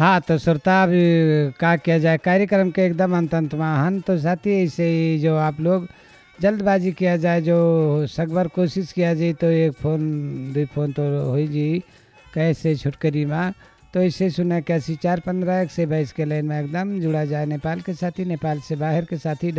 हाँ तो श्रोता अभी क्या किया जाए, कार्यक्रम के एकदम अंत में हन तो साथी ऐसे ही जो आप लोग जल्दबाजी किया जाए, जो सकबर कोशिश किया जाए तो एक फ़ोन दो फ़ोन तो हो ही जी कैसे छुटकरी माँ। तो ऐसे सुना 81 415 122 के लाइन में एकदम जुड़ा जाए नेपाल के साथी, नेपाल से बाहर के साथी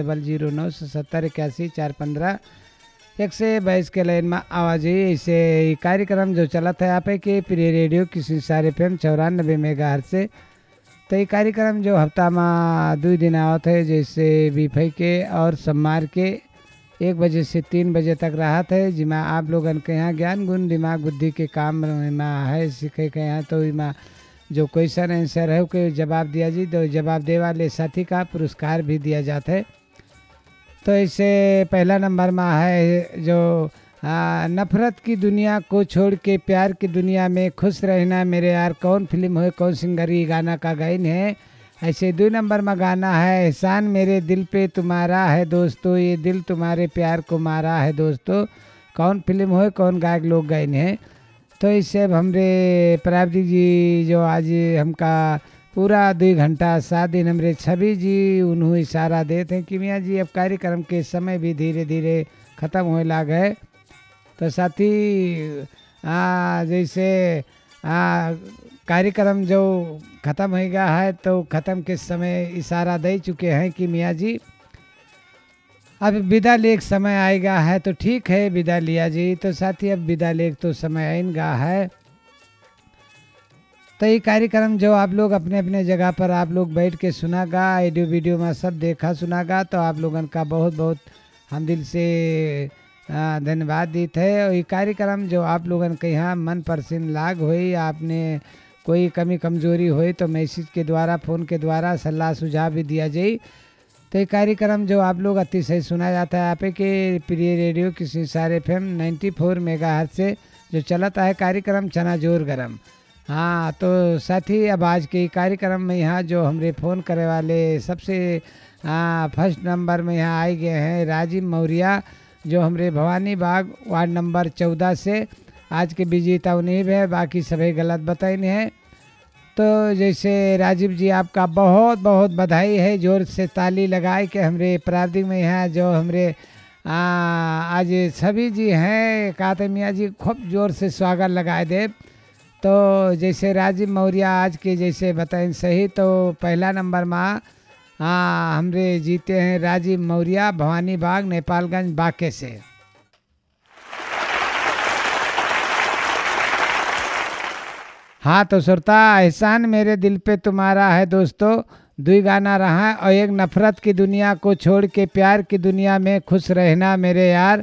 009781 के लाइन में आवाज़ ही। ऐसे ही कार्यक्रम जो चला था आप के प्रिय रेडियो किसी सारे FM 94 मेगाहर्ट्ज़ से। तो ये कार्यक्रम जो हफ्ता में 2 दिन आवत है, जैसे बीफई के और सोमवार के 1 बजे से 3 बजे तक राहत है, जिमा आप लोगन के यहाँ ज्ञान गुण दिमाग बुद्धि के काम में है सीखे के यहाँ। तो इमा जो क्वेश्चन आंसर है उसके जवाब दिया जी, तो जवाब दे वाले साथी का पुरस्कार भी दिया जाता है। तो इससे पहला नंबर में है जो नफरत की दुनिया को छोड़ के प्यार की दुनिया में खुश रहना मेरे यार, कौन फिल्म है कौन सिंगर ये गाना का गायन है। ऐसे 2 नंबर में गाना है एहसान मेरे दिल पे तुम्हारा है दोस्तों, ये दिल तुम्हारे प्यार को मारा है दोस्तों, कौन फिल्म हो कौन गायक लोग गायन है। तो इससे अब हमरे प्रावधिक जी जो आज हमका पूरा 2 घंटा 7 दिन हमरे छवि जी उन्होंने इशारा देते हैं कि मियाँ जी अब कार्यक्रम के समय भी धीरे धीरे ख़त्म होने लग गए। तो साथी जैसे कार्यक्रम जो ख़त्म हो गया है तो ख़त्म के समय इशारा दे चुके हैं कि मियाँ जी अब विदा लेक समय आएगा है, तो ठीक है विदा लिया जी। तो साथी अब विदा लेक तो समय आएगा है। तो ये कार्यक्रम जो आप लोग अपने अपने जगह पर आप लोग बैठ के सुनागा, ऑडियो वीडियो में सब देखा सुनागा, तो आप लोगन का बहुत बहुत हम दिल से धन्यवाद देते हैं। और ये कार्यक्रम जो आप लोगन के यहाँ मन पसंद लाग हुई, आपने कोई कमी कमजोरी हुई तो मैसेज के द्वारा फ़ोन के द्वारा सलाह सुझाव भी दिया जाए। तो ये कार्यक्रम जो आप लोग अतिशय सुना जाता है आप के प्रिय रेडियो किसी सारे FM 94 मेगाहर्ट्ज़ से जो चलता है कार्यक्रम चना जोर गरम। हाँ तो साथी अब आज के कार्यक्रम में यहाँ जो हमरे फ़ोन करे वाले सबसे फर्स्ट नंबर में यहाँ आए गए हैं राजीव मौर्या, जो हमरे भवानी बाग वार्ड नंबर 14 से आज के विजेता उन्हीं है, बाकी सभी गलत बताए हैं। तो जैसे राजीव जी आपका बहुत बहुत बधाई है, जोर से ताली लगाए कि हमरे प्रावधिक में यहाँ जो हमरे आज सभी जी हैं कहते मियाँ जी खूब जोर से स्वागत लगाए दे। तो जैसे राजीव मौर्या आज के जैसे बताएं सही, तो पहला नंबर में हमरे जीते हैं राजीव मौर्या भवानी बाग नेपालगंज बाके से। हाँ तो श्रोता एहसान मेरे दिल पे तुम्हारा है दोस्तों 2 गाना रहा है, और एक नफरत की दुनिया को छोड़ के प्यार की दुनिया में खुश रहना मेरे यार।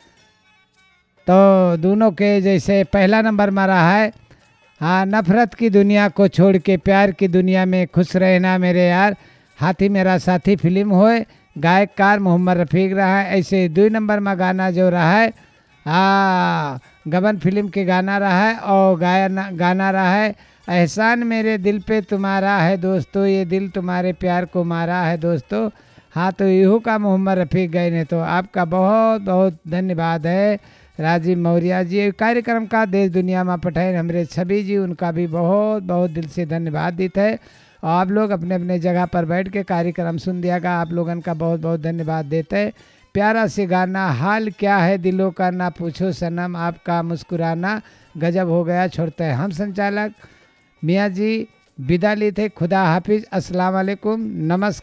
तो दोनों के जैसे पहला नंबर में रहा है नफरत की दुनिया को छोड़ के प्यार की दुनिया में खुश रहना मेरे यार, हाथी मेरा साथी फिल्म होए, गायककार मोहम्मद रफ़ीक रहा है। ऐसे 2 नंबर में गाना जो रहा है गबन फिल्म के गाना रहा है, और गाना रहा है एहसान मेरे दिल पे तुम्हारा है दोस्तों, ये दिल तुम्हारे प्यार को मारा है दोस्तों। हाँ तो इहो का मोहम्मद रफ़ीक गए ने, तो आपका बहुत बहुत धन्यवाद है राजीव मौर्या जी। कार्यक्रम का देश दुनिया में पठाए हमरे छवि जी, उनका भी बहुत बहुत दिल से धन्यवाद देते हैं। और आप लोग अपने अपने जगह पर बैठ के कार्यक्रम सुन दियागा, आप लोगन का बहुत बहुत धन्यवाद देते हैं। प्यारा से गाना हाल क्या है दिलों का ना पूछो सनम, आपका मुस्कुराना गजब हो गया छोड़ते हैं। हम संचालक मियाँ जी विदा ली थे, खुदा हाफिज, अस्सलाम वालेकुम, नमस्कार।